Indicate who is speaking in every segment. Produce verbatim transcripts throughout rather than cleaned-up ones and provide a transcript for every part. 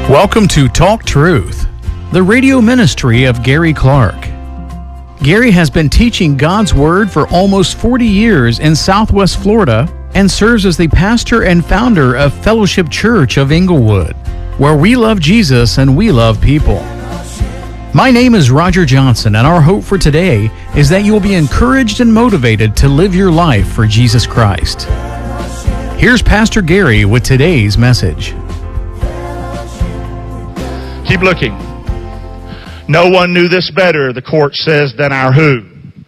Speaker 1: Welcome to Talk Truth, the radio ministry of Gary Clark. Gary has been teaching God's Word for almost forty years in Southwest Florida and serves as the pastor and founder of Fellowship Church of Inglewood, where we love Jesus and we love people. My name is Roger Johnson, and our hope for today is that you will be encouraged and motivated to live your life for Jesus Christ. Here's Pastor Gary with today's message.
Speaker 2: Keep looking. No one knew this better, the court says, than our who.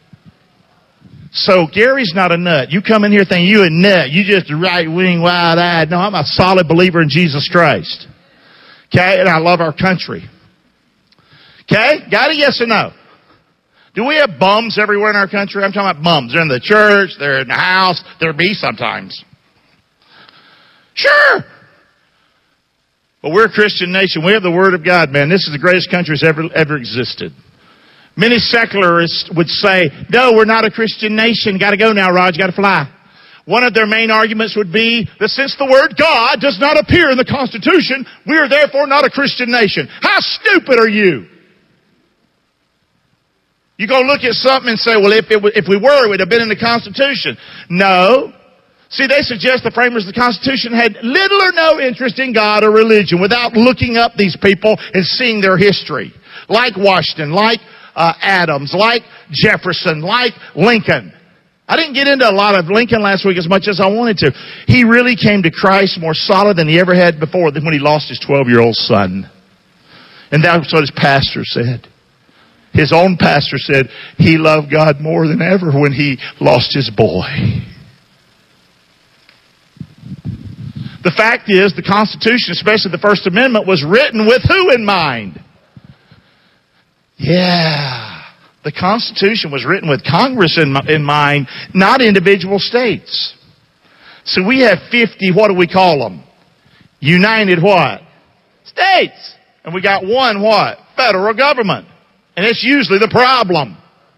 Speaker 2: So Gary's not a nut. You come in here thinking you a nut. You just a right-wing, wide-eyed. No, I'm a solid believer in Jesus Christ. Okay? And I love our country. Okay? Got it? Yes or no? Do we have bums everywhere in our country? I'm talking about bums. They're in the church. They're in the house. They're me sometimes. Sure. But we're a Christian nation. We have the Word of God, man. This is the greatest country that's ever, ever existed. Many secularists would say, no, we're not a Christian nation. Got to go now, Rod. You got to fly. One of their main arguments would be that since the word God does not appear in the Constitution, we are therefore not a Christian nation. How stupid are you? You go look at something and say, well, if, it, if we were, it would have been in the Constitution. No. See, they suggest the framers of the Constitution had little or no interest in God or religion without looking up these people and seeing their history. Like Washington, like uh, Adams, like Jefferson, like Lincoln. I didn't get into a lot of Lincoln last week as much as I wanted to. He really came to Christ more solid than he ever had before when he lost his twelve-year-old son. And that's what his pastor said. His own pastor said he loved God more than ever when he lost his boy. The fact is, the Constitution, especially the First Amendment, was written with who in mind? Yeah. The Constitution was written with Congress in, in mind, not individual states. So we have fifty, what do we call them? United what? States. And we got one what? Federal government. And it's usually the problem.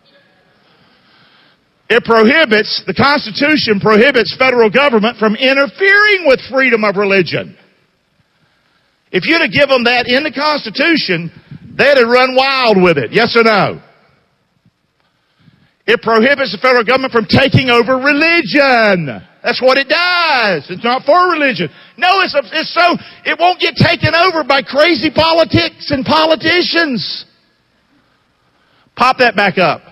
Speaker 2: It prohibits, the Constitution prohibits federal government from interfering with freedom of religion. If you'd have given them that in the Constitution, they'd have run wild with it. Yes or no? It prohibits the federal government from taking over religion. That's what it does. It's not for religion. No, it's, it's so, it won't get taken over by crazy politics and politicians. Pop that back up.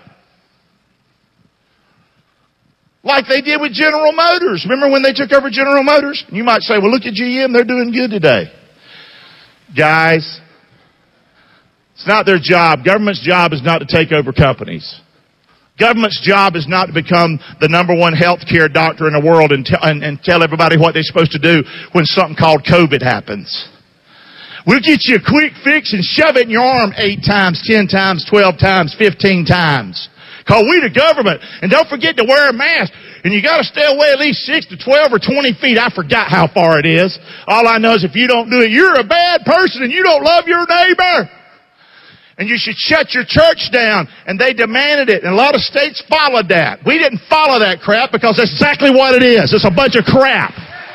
Speaker 2: Like they did with General Motors. Remember when they took over General Motors? You might say, well, look at G M. They're doing good today. Guys, it's not their job. Government's job is not to take over companies. Government's job is not to become the number one health care doctor in the world and, t- and, and tell everybody what they're supposed to do when something called COVID happens. We'll get you a quick fix and shove it in your arm eight times, ten times, twelve times, fifteen times. Because we the government. And don't forget to wear a mask. And you got to stay away at least six to twelve or twenty feet. I forgot how far it is. All I know is if you don't do it, you're a bad person and you don't love your neighbor. And you should shut your church down. And they demanded it. And a lot of states followed that. We didn't follow that crap because that's exactly what it is. It's a bunch of crap.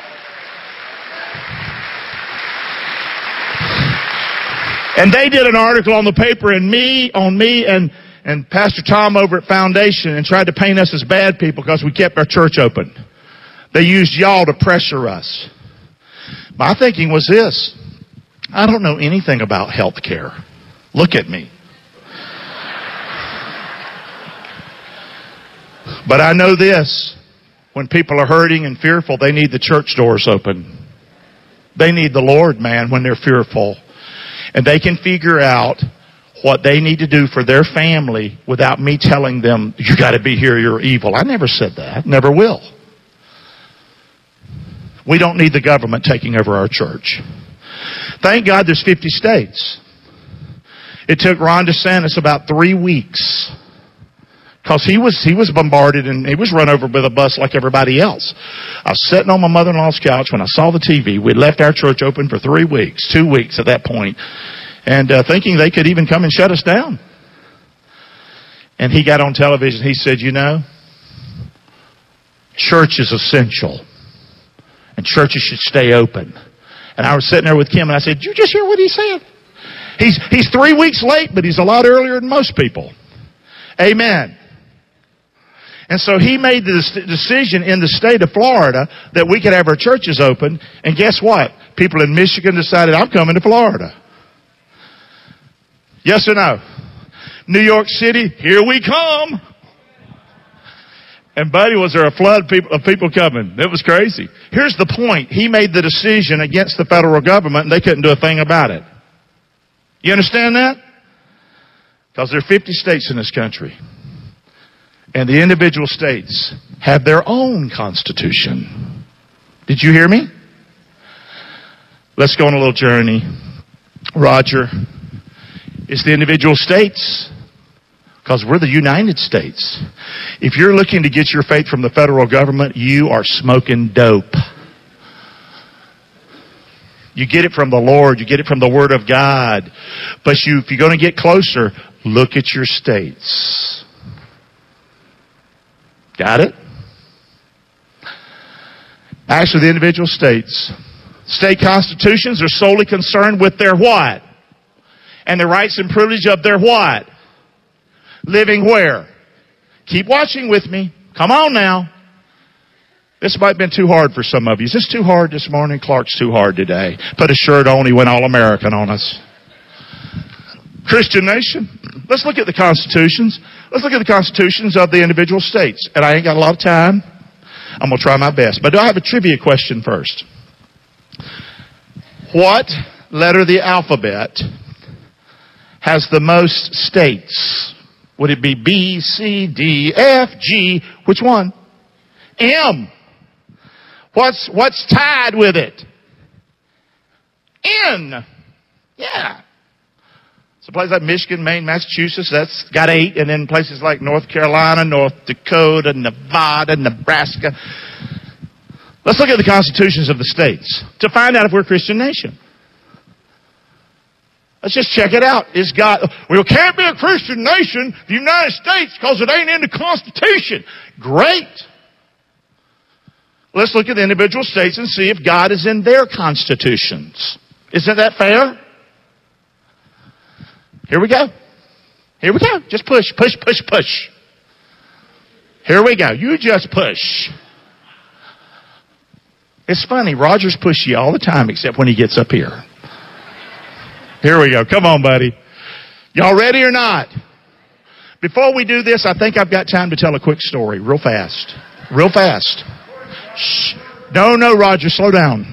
Speaker 2: And they did an article on the paper and me, on me and And Pastor Tom over at Foundation and tried to paint us as bad people because we kept our church open. They used y'all to pressure us. My thinking was this. I don't know anything about health care. Look at me. But I know this. When people are hurting and fearful, they need the church doors open. They need the Lord, man, when they're fearful. And they can figure out what they need to do for their family without me telling them, you got to be here, you're evil. I never said that. Never will. We don't need the government taking over our church. Thank God there's fifty states. It took Ron DeSantis about three weeks because he was he was bombarded and he was run over with a bus like everybody else. I was sitting on my mother-in-law's couch when I saw the T V. We'd left our church open for three weeks, two weeks at that point. And uh, thinking they could even come and shut us down. And he got on television. He said, you know, church is essential. And churches should stay open. And I was sitting there with Kim, and I said, did you just hear what he said? He's, he's three weeks late, but he's a lot earlier than most people. Amen. And so he made the decision in the state of Florida that we could have our churches open. And guess what? People in Michigan decided, I'm coming to Florida. Yes or no? New York City, here we come. And buddy, was there a flood of people, of people coming? It was crazy. Here's the point. He made the decision against the federal government, and they couldn't do a thing about it. You understand that? Because there are fifty states in this country. And the individual states have their own constitution. Did you hear me? Let's go on a little journey. Roger, it's the individual states. Because we're the United States. If you're looking to get your faith from the federal government, you are smoking dope. You get it from the Lord. You get it from the Word of God. But you, if you're going to get closer, look at your states. Got it? Actually, the individual states. State constitutions are solely concerned with their what? And the rights and privilege of their what? Living where? Keep watching with me. Come on now. This might have been too hard for some of you. Is this too hard this morning? Clark's too hard today. Put a shirt on. He went all-American on us. Christian nation. Let's look at the constitutions. Let's look at the constitutions of the individual states. And I ain't got a lot of time. I'm going to try my best. But do I have a trivia question first? What letter of the alphabet has the most states? Would it be B, C, D, F, G? Which one? M. What's, what's tied with it? N. Yeah. So places like Michigan, Maine, Massachusetts, that's got eight. And then places like North Carolina, North Dakota, Nevada, Nebraska. Let's look at the constitutions of the states to find out if we're a Christian nation. Let's just check it out. Is God, we can't be a Christian nation, the United States, because it ain't in the Constitution. Great. Let's look at the individual states and see if God is in their constitutions. Isn't that fair? Here we go. Here we go. Just push, push, push, push. Here we go. You just push. It's funny. Roger's pushy all the time except when he gets up here. Here we go. Come on, buddy. Y'all ready or not? Before we do this, I think I've got time to tell a quick story. Real fast. Real fast. Shh. No, no, Roger. Slow down.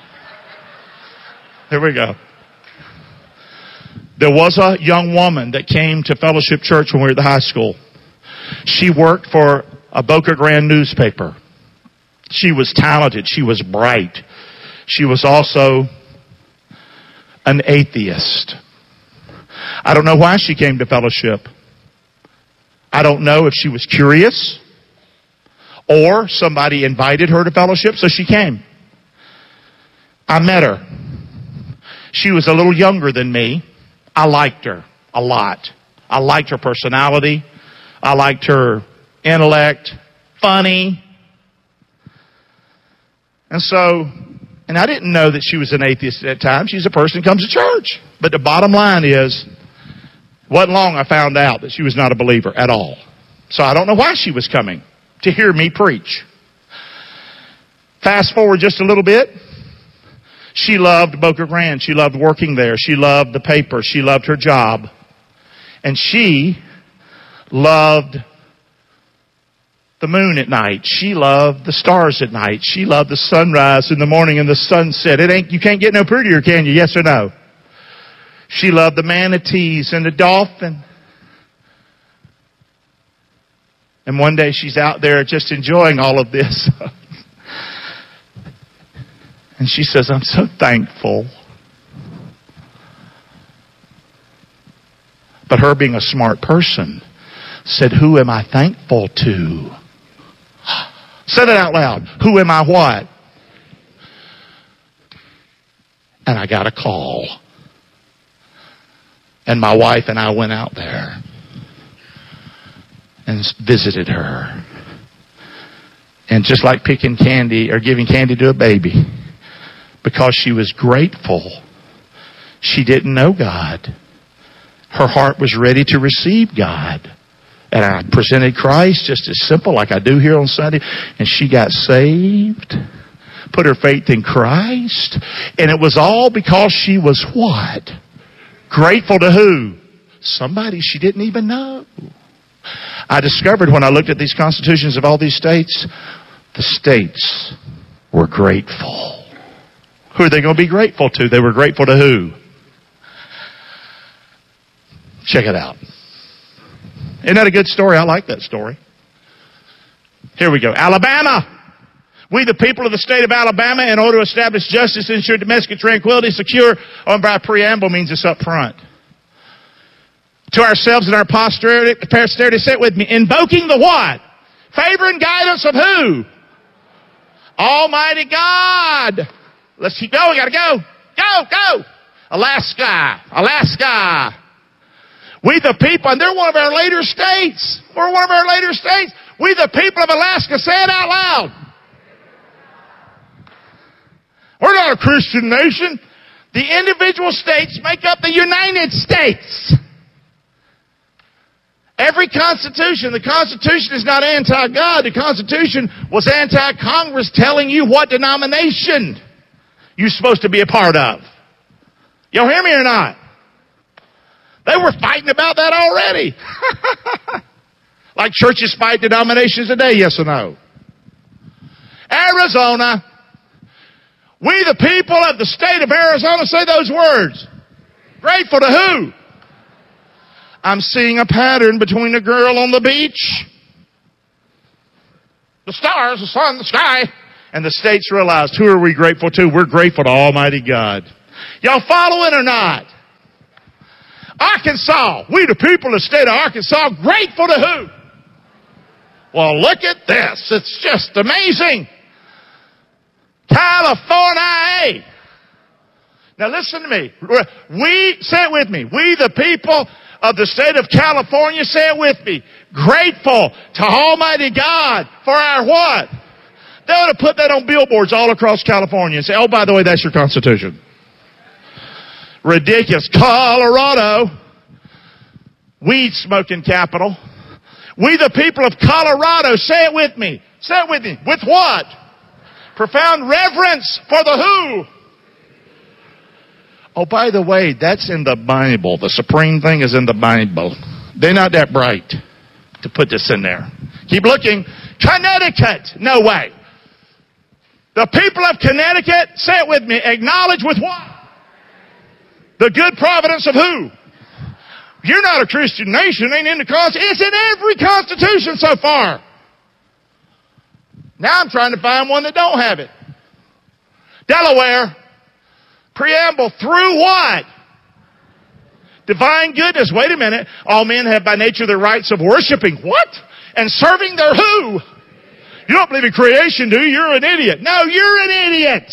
Speaker 2: Here we go. There was a young woman that came to Fellowship Church when we were at the high school. She worked for a Boca Grande newspaper. She was talented. She was bright. She was also an atheist. I don't know why she came to Fellowship. I don't know if she was curious or somebody invited her to Fellowship, so she came. I met her. She was a little younger than me. I liked her a lot. I liked her personality. I liked her intellect. Funny. And so, and I didn't know that she was an atheist at that time. She's a person who comes to church. But the bottom line is, it wasn't long I found out that she was not a believer at all. So I don't know why she was coming to hear me preach. Fast forward just a little bit. She loved Boca Grande. She loved working there. She loved the paper. She loved her job. And she loved the moon at night. She loved the stars at night. She loved the sunrise in the morning and the sunset. It ain't, you can't get no prettier, can you? Yes or no? She loved the manatees and the dolphin. And one day she's out there just enjoying all of this. And she says, I'm so thankful. But her being a smart person said, who am I thankful to? Said it out loud. Who am I what? And I got a call. And my wife and I went out there and visited her. And just like picking candy or giving candy to a baby, because she was grateful. She didn't know God. Her heart was ready to receive God. And I presented Christ just as simple like I do here on Sunday. And she got saved, put her faith in Christ. And it was all because she was what? Grateful to who? Somebody she didn't even know. I discovered when I looked at these constitutions of all these states, the states were grateful. Who are they going to be grateful to? They were grateful to who? Check it out. Isn't that a good story? I like that story. Here we go. Alabama. We, the people of the state of Alabama, in order to establish justice and ensure domestic tranquility, secure, on by preamble means it's up front. To ourselves and our posterity, posterity, say it with me. Invoking the what? Favor and guidance of who? Almighty God. Let's keep going. Gotta go. Go, go. Alaska. Alaska. We the people, and they're one of our later states. We're one of our later states. We the people of Alaska, say it out loud. We're not a Christian nation. The individual states make up the United States. Every constitution, the Constitution is not anti-God. The Constitution was anti-Congress telling you what denomination you're supposed to be a part of. Y'all hear me or not? They were fighting about that already. Like churches fight denominations today, yes or no? Arizona. We the people of the state of Arizona, say those words. Grateful to who? I'm seeing a pattern between the girl on the beach, the stars, the sun, the sky, and the states realized, who are we grateful to? We're grateful to Almighty God. Y'all following or not? Arkansas. We the people of the state of Arkansas, grateful to who? Well, look at this. It's just amazing. California. Now listen to me. We, say it with me. We the people of the state of California, say it with me. Grateful to Almighty God for our what? They ought to put that on billboards all across California and say, oh, by the way, that's your Constitution. Ridiculous. Colorado, weed smoking capital. We the people of Colorado, say it with me. Say it with me. With what? Profound reverence for the who? Oh, by the way, that's in the Bible. The supreme thing is in the Bible. They're not that bright to put this in there. Keep looking. Connecticut. No way. The people of Connecticut, say it with me, acknowledge with what? The good providence of who? You're not a Christian nation. Ain't in the Constitution. It's in every Constitution so far. Now I'm trying to find one that don't have it. Delaware. Preamble, through what? Divine goodness. Wait a minute. All men have by nature the rights of worshiping what? And serving their who? You don't believe in creation, do you? You're an idiot. No, you're an idiot.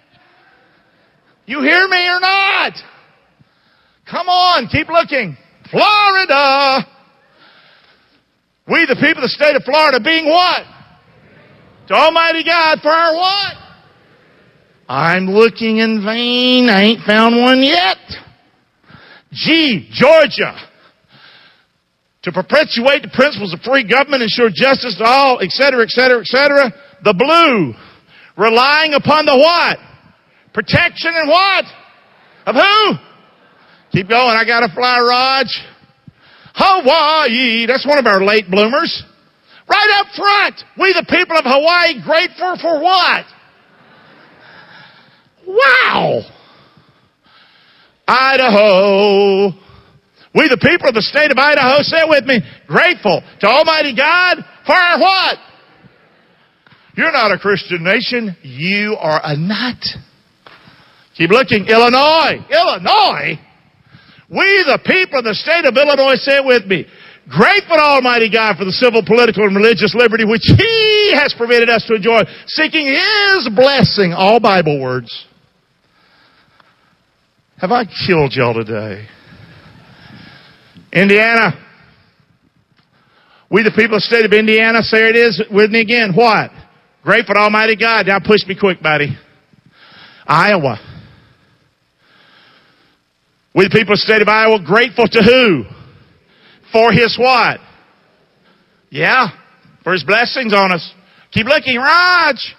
Speaker 2: You hear me or not? Come on, keep looking. Florida. We, the people of the state of Florida, being what? To Almighty God for our what? I'm looking in vain. I ain't found one yet. G, Georgia. To perpetuate the principles of free government, ensure justice to all, et cetera, et cetera, et cetera. The blue. Relying upon the what? Protection and what? Of who? Keep going. I got to fly, Raj. Hawaii. That's one of our late bloomers. Right up front. We the people of Hawaii grateful for what? Wow. Idaho. We the people of the state of Idaho, say it with me, grateful to Almighty God for our what? You're not a Christian nation. You are a nut. Keep looking. Illinois. Illinois. We the people of the state of Illinois, say it with me, grateful to Almighty God for the civil, political, and religious liberty which He has permitted us to enjoy, seeking His blessing. All Bible words. Have I killed y'all today? Indiana. We the people of the state of Indiana, say it is with me again. What? Grateful to Almighty God. Now push me quick, buddy. Iowa. We the people of the state of Iowa grateful to who? For his what? Yeah, for his blessings on us. Keep looking, Raj.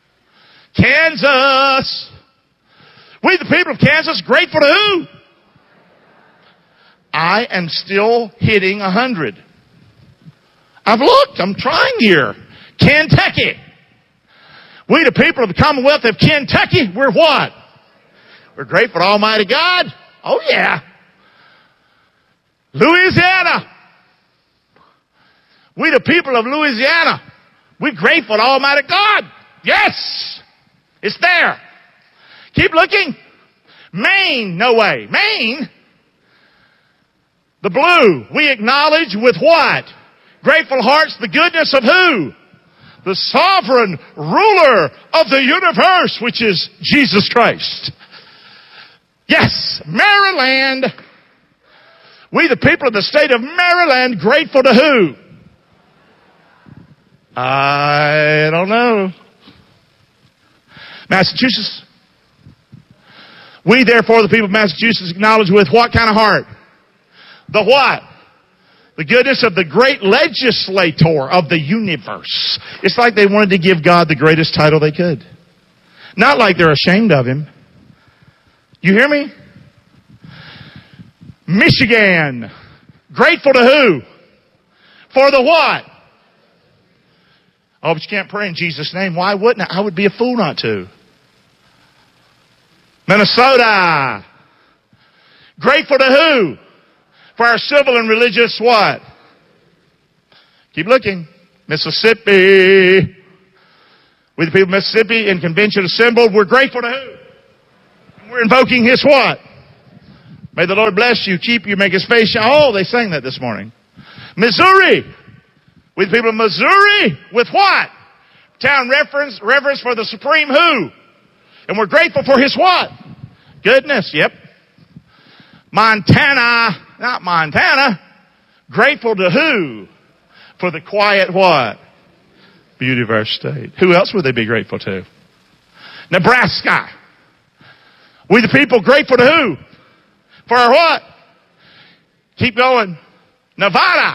Speaker 2: Kansas. We the people of Kansas grateful to who? I am still hitting a hundred. I've looked. I'm trying here. Kentucky. We the people of the Commonwealth of Kentucky, we're what? We're grateful to Almighty God. Oh yeah. Louisiana. We the people of Louisiana, we're grateful to Almighty God. Yes. It's there. Keep looking. Maine, no way. Maine. The blue, we acknowledge with what? Grateful hearts, the goodness of who? The sovereign ruler of the universe, which is Jesus Christ. Yes, Maryland. We the people of the state of Maryland grateful to who? I don't know. Massachusetts. We therefore, the people of Massachusetts, acknowledge with what kind of heart? The what? The goodness of the great legislator of the universe. It's like they wanted to give God the greatest title they could. Not like they're ashamed of him. You hear me? Michigan. Grateful to who? For the what? Oh, but you can't pray in Jesus' name. Why wouldn't I? I would be a fool not to. Minnesota. Grateful to who? For our civil and religious what? Keep looking. Mississippi. We the people of Mississippi in convention assembled. We're grateful to who? We're invoking his what? May the Lord bless you, keep you, make his face shine. Oh, they sang that this morning. Missouri. We the people of Missouri with what? Town reference, reverence for the supreme who? And we're grateful for his what? Goodness, yep. Montana, not Montana. Grateful to who? For the quiet what? Beauty of our state. Who else would they be grateful to? Nebraska. We the people grateful to who? For our what? Keep going. Nevada.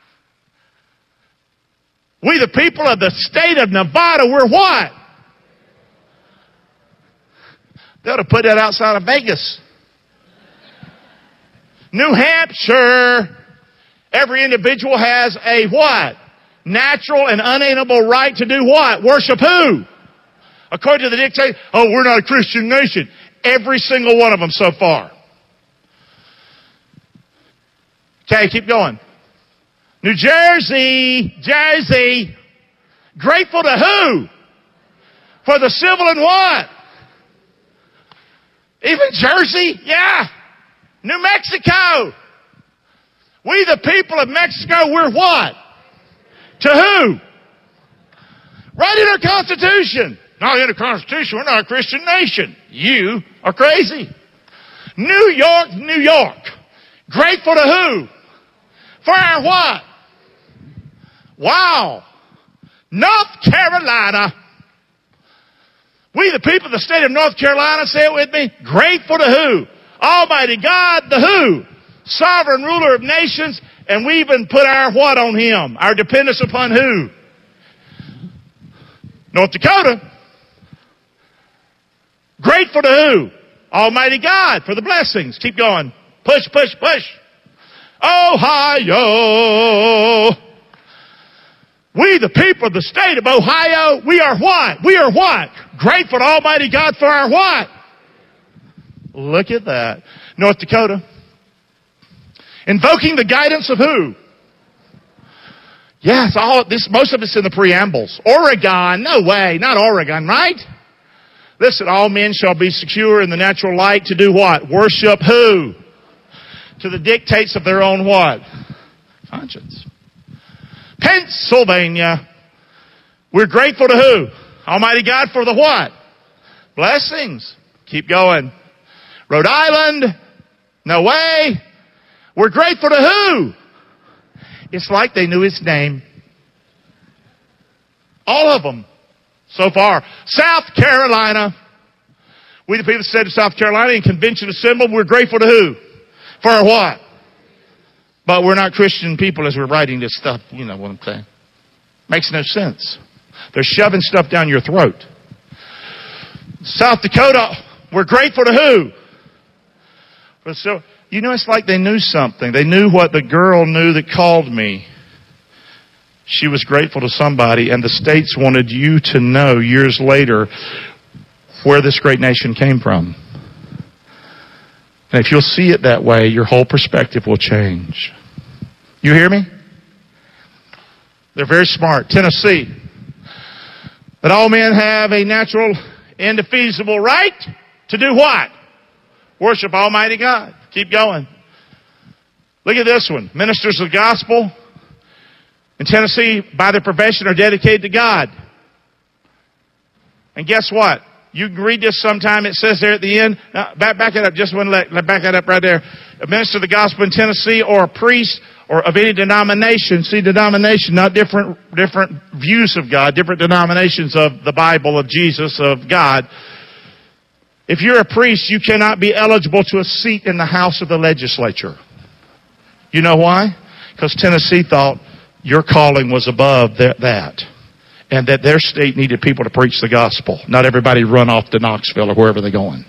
Speaker 2: We the people of the state of Nevada, we're what? They ought to put that outside of Vegas. New Hampshire. Every individual has a what? Natural and unalienable right to do what? Worship who? According to the dictate, oh, we're not a Christian nation. Every single one of them so far. Okay, keep going. New Jersey, Jersey. Grateful to who? For the civil and what? Even Jersey? Yeah. New Mexico. We the people of Mexico, we're what? To who? Right in our Constitution. Not in the Constitution, we're not a Christian nation. You are crazy. New York, New York. Grateful to who? For our what? Wow. North Carolina. We the people of the state of North Carolina, say it with me, grateful to who? Almighty God, the who? Sovereign ruler of nations, and we even put our what on him? Our dependence upon who? North Dakota. Grateful to who? Almighty God for the blessings. Keep going. Push, push, push. Ohio. We, the people of the state of Ohio, we are what? We are what? Grateful to Almighty God for our what? Look at that. North Dakota. Invoking the guidance of who? Yes, all this, most of it's in the preambles. Oregon, no way, not Oregon, right? Listen, all men shall be secure in the natural light to do what? Worship who? To the dictates of their own what? Conscience. Pennsylvania. We're grateful to who? Almighty God for the what? Blessings. Keep going. Rhode Island. No way. We're grateful to who? It's like they knew his name. All of them so far. South Carolina. We the people of the state of South Carolina in convention assembled, we're grateful to who? For our what? But we're not Christian people as we're writing this stuff. You know what I'm saying? Makes no sense. They're shoving stuff down your throat. South Dakota, we're grateful to who? For so, you know, it's like they knew something. They knew what the girl knew that called me. She was grateful to somebody, and the states wanted you to know years later where this great nation came from. And if you'll see it that way, your whole perspective will change. You hear me? They're very smart. Tennessee. That all men have a natural, indefeasible right to do what? Worship Almighty God. Keep going. Look at this one. Ministers of the gospel in Tennessee, by their profession, are dedicated to God. And guess what? You can read this sometime. It says there at the end. Now, back, back it up. Just one let, let back it up right there. A minister of the gospel in Tennessee or a priest or of any denomination. See, denomination, not different, different views of God, different denominations of the Bible, of Jesus, of God. If you're a priest, you cannot be eligible to a seat in the House of the legislature. You know why? Because Tennessee thought your calling was above that, that. And that their state needed people to preach the gospel. Not everybody run off to Knoxville or wherever they're going.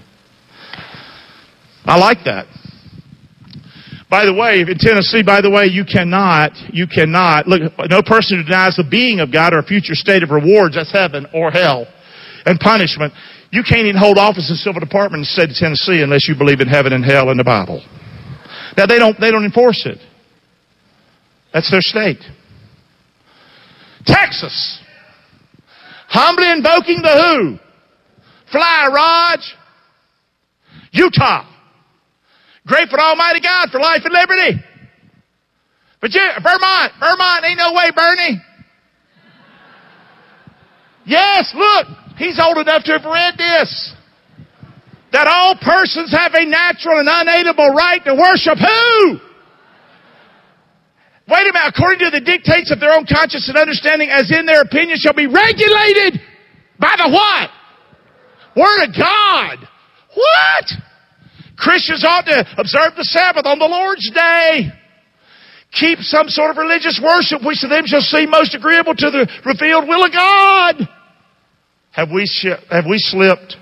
Speaker 2: I like that. By the way, in Tennessee, by the way, you cannot, you cannot, look, no person who denies the being of God or a future state of rewards, that's heaven or hell, and punishment, you can't even hold office in the civil department in the state of Tennessee unless you believe in heaven and hell and the Bible. Now, they don't, they don't enforce it. That's their state. Texas. Humbly invoking the who? Fly, Raj. Utah. Grateful to Almighty God for life and liberty. Virginia, Vermont. Vermont, ain't no way, Bernie. Yes, look. He's old enough to have read this. That all persons have a natural and unalienable right to worship who? Wait a minute. According to the dictates of their own conscience and understanding, as in their opinion, shall be regulated by the what? Word of God. What? Christians ought to observe the Sabbath on the Lord's Day. Keep some sort of religious worship, which to them shall seem most agreeable to the revealed will of God. Have we, sh- have we slipped?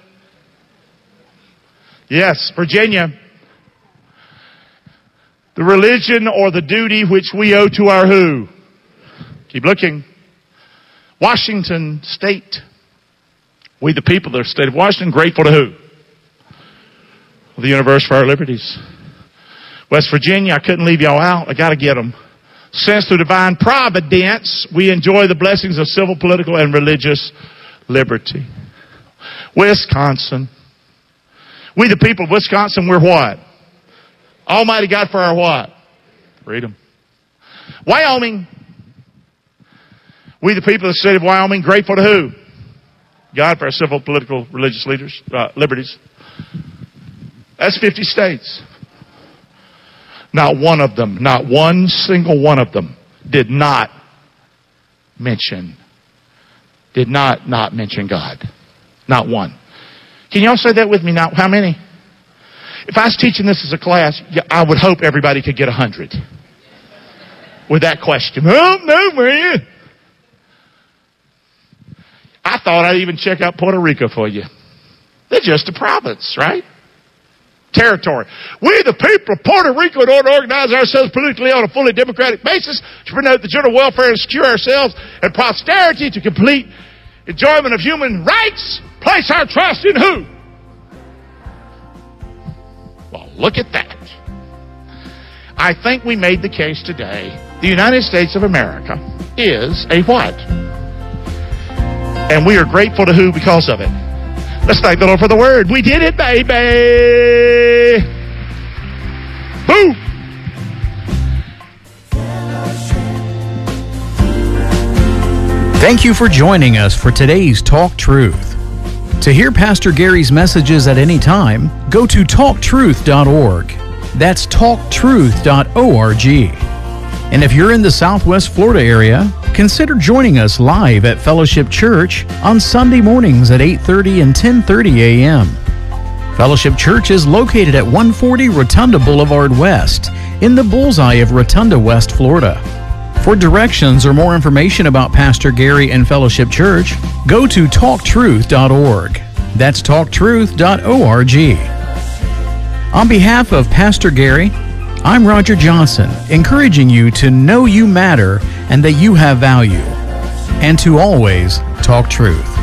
Speaker 2: Yes, Virginia. The religion or the duty which we owe to our who? Keep looking. Washington State. We the people of the state of Washington, grateful to who? The universe for our liberties. West Virginia, I couldn't leave y'all out. I got to get them. Since through divine providence, we enjoy the blessings of civil, political, and religious liberty. Wisconsin. We the people of Wisconsin, we're what? Almighty God for our what? Freedom. Wyoming. We the people of the state of Wyoming, grateful to who? God for our civil, political, religious leaders, uh, liberties. That's fifty states. Not one of them, not one single one of them did not mention, did not not mention God. Not one. Can y'all say that with me now? How many? If I was teaching this as a class, I would hope everybody could get a hundred. With that question. Oh, no, man. I thought I'd even check out Puerto Rico for you. They're just a province, right? Territory. We, the people of Puerto Rico, in order to organize ourselves politically on a fully democratic basis, to promote the general welfare and secure ourselves and posterity to complete enjoyment of human rights, place our trust in who? Well, look at that. I think we made the case today. The United States of America is a what? And we are grateful to who because of it? Let's thank the Lord for the word. We did it, baby. Boom.
Speaker 1: Thank you for joining us for today's Talk Truth. To hear Pastor Gary's messages at any time, go to talk truth dot org. That's talk truth dot org. And if you're in the Southwest Florida area, consider joining us live at Fellowship Church on Sunday mornings at eight thirty and ten thirty a.m. Fellowship Church is located at one forty Rotunda Boulevard West, in the bullseye of Rotunda, West Florida. For directions or more information about Pastor Gary and Fellowship Church, go to talk truth dot org. That's talk truth dot org. On behalf of Pastor Gary, I'm Roger Johnson, encouraging you to know you matter and that you have value, and to always talk truth.